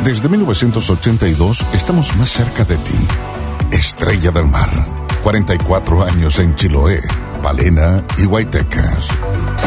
Desde 1982 estamos más cerca de ti. Estrella del Mar. 44 años en Chiloé, Palena y Guaytecas.